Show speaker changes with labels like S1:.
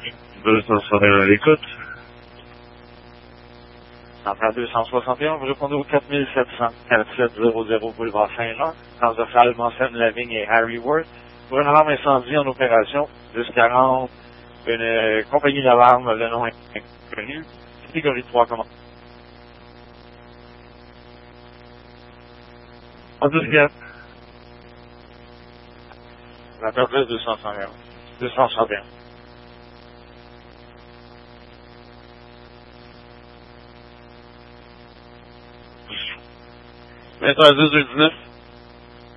S1: 261 à l'écoute.
S2: Centrale 261, vous répondez au 4700 4700 boulevard Saint-Jean. Transversal mentionne Lavigne et Harry Worth. Pour une alarme incendie en opération, 1040, une compagnie d'alarme, le nom est inconnu. Catégorie 3, comment?
S1: En 2-4.
S2: La perte 261. 261.
S1: 23 10 219.